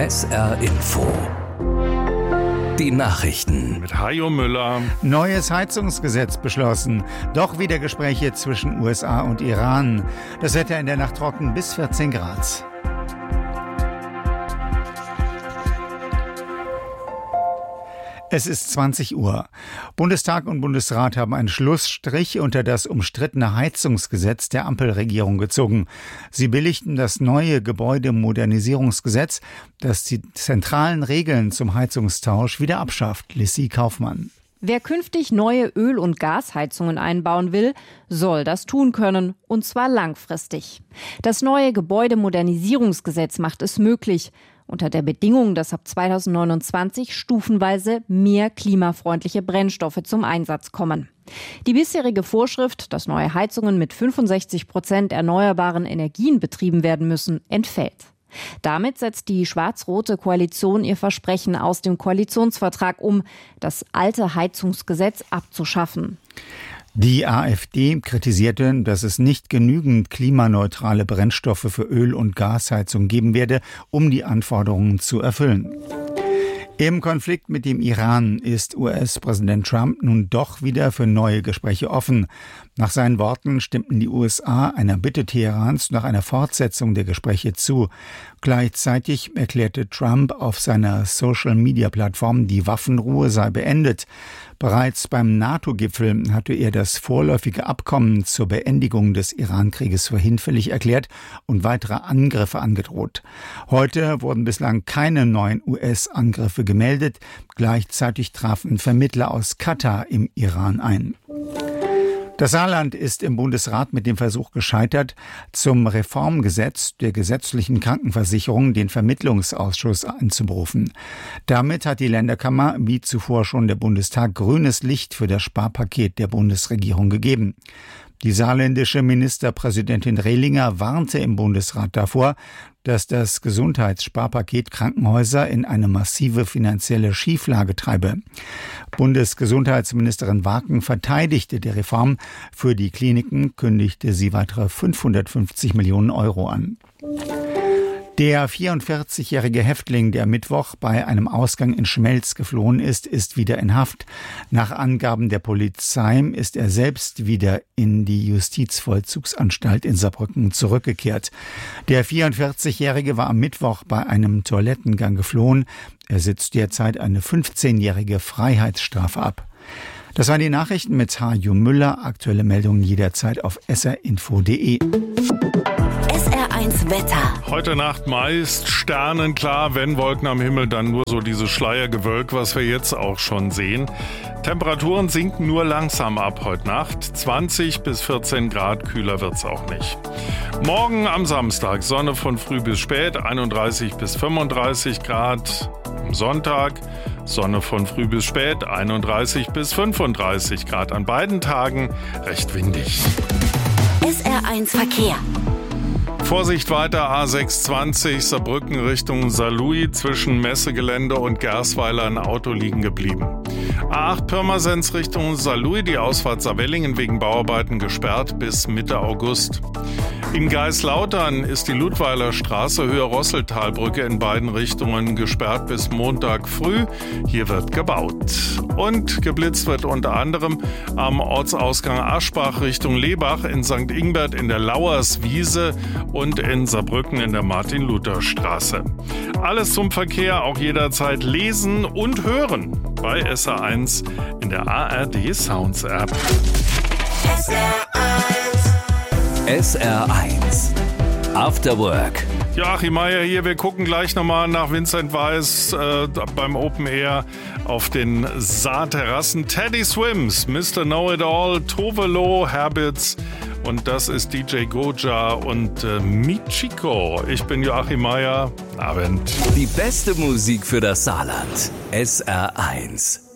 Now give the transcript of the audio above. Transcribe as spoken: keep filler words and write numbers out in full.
S R Info. Die Nachrichten mit Hajo Müller. Neues Heizungsgesetz beschlossen. Doch wieder Gespräche zwischen U S A und Iran. Das Wetter in der Nacht trocken bis vierzehn Grad. Es ist zwanzig Uhr. Bundestag und Bundesrat haben einen Schlussstrich unter das umstrittene Heizungsgesetz der Ampelregierung gezogen. Sie billigten das neue Gebäudemodernisierungsgesetz, das die zentralen Regeln zum Heizungstausch wieder abschafft. Lissy Kaufmann. Wer künftig neue Öl- und Gasheizungen einbauen will, soll das tun können, und zwar langfristig. Das neue Gebäudemodernisierungsgesetz macht es möglich, unter der Bedingung, dass ab zweitausendneunundzwanzig stufenweise mehr klimafreundliche Brennstoffe zum Einsatz kommen. Die bisherige Vorschrift, dass neue Heizungen mit fünfundsechzig Prozent erneuerbaren Energien betrieben werden müssen, entfällt. Damit setzt die schwarz-rote Koalition ihr Versprechen aus dem Koalitionsvertrag um, das alte Heizungsgesetz abzuschaffen. Die AfD kritisierte, dass es nicht genügend klimaneutrale Brennstoffe für Öl- und Gasheizung geben werde, um die Anforderungen zu erfüllen. Im Konflikt mit dem Iran ist U S-Präsident Trump nun doch wieder für neue Gespräche offen. Nach seinen Worten stimmten die U S A einer Bitte Teherans nach einer Fortsetzung der Gespräche zu. Gleichzeitig erklärte Trump auf seiner Social-Media-Plattform, die Waffenruhe sei beendet. Bereits beim NATO-Gipfel hatte er das vorläufige Abkommen zur Beendigung des Iran-Krieges für hinfällig erklärt und weitere Angriffe angedroht. Heute wurden bislang keine neuen U S-Angriffe gemeldet. Gleichzeitig trafen Vermittler aus Katar im Iran ein. Das Saarland ist im Bundesrat mit dem Versuch gescheitert, zum Reformgesetz der gesetzlichen Krankenversicherung den Vermittlungsausschuss einzuberufen. Damit hat die Länderkammer, wie zuvor schon der Bundestag, grünes Licht für das Sparpaket der Bundesregierung gegeben. Die saarländische Ministerpräsidentin Rehlinger warnte im Bundesrat davor, dass das Gesundheitssparpaket Krankenhäuser in eine massive finanzielle Schieflage treibe. Bundesgesundheitsministerin Waken verteidigte die Reform. Für die Kliniken kündigte sie weitere fünfhundertfünfzig Millionen Euro an. Der vierundvierzigjährige Häftling, der Mittwoch bei einem Ausgang in Schmelz geflohen ist, ist wieder in Haft. Nach Angaben der Polizei ist er selbst wieder in die Justizvollzugsanstalt in Saarbrücken zurückgekehrt. Der vierundvierzigjährige war am Mittwoch bei einem Toilettengang geflohen. Er sitzt derzeit eine fünfzehnjährige Freiheitsstrafe ab. Das waren die Nachrichten mit Hajo Müller. Aktuelle Meldungen jederzeit auf s r info punkt d e. S R eins Wetter. Heute Nacht meist sternenklar, wenn Wolken am Himmel, dann nur so dieses Schleiergewölk, was wir jetzt auch schon sehen. Temperaturen sinken nur langsam ab heute Nacht. zwanzig bis vierzehn Grad, kühler wird's auch nicht. Morgen am Samstag Sonne von früh bis spät, einunddreißig bis fünfunddreißig Grad. Am Sonntag Sonne von früh bis spät, einunddreißig bis fünfunddreißig Grad. An beiden Tagen recht windig. S R eins Verkehr. Vorsicht weiter, A sechshundertzwanzig Saarbrücken Richtung Saarlouis, zwischen Messegelände und Gersweiler ein Auto liegen geblieben. A acht Pirmasens Richtung Saarlouis, die Ausfahrt Saarwellingen wegen Bauarbeiten gesperrt bis Mitte August. In Geislautern ist die Ludweiler Straße Höhe Rosseltalbrücke in beiden Richtungen gesperrt bis Montag früh. Hier wird gebaut. Und geblitzt wird unter anderem am Ortsausgang Aschbach Richtung Lebach, in Sankt Ingbert in der Lauerswiese und in Saarbrücken in der Martin-Luther-Straße. Alles zum Verkehr auch jederzeit lesen und hören bei S R eins in der A R D Sounds App. S R eins. S R eins After Work. Joachim Meier hier, wir gucken gleich nochmal nach Vincent Weiss äh, beim Open Air auf den Saarterrassen. Teddy Swims, Mister Know-It-All, Tovelo, Habits und das ist D J Goja und äh, Michiko. Ich bin Joachim Meier. Abend. Die beste Musik für das Saarland. S R eins.